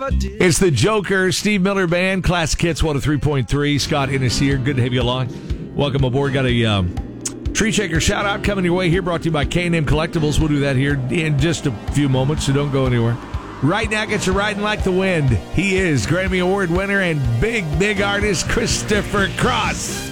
It's the Joker, Steve Miller Band, Classic Hits 103.3. Scott Innes here. Good to have you along. Welcome aboard. Got a tree shaker shout out coming your way here, brought to you by K&M Collectibles. We'll do that here in just a few moments, so don't go anywhere. Right now, get you riding like the wind. He is Grammy Award winner and big artist Christopher Cross.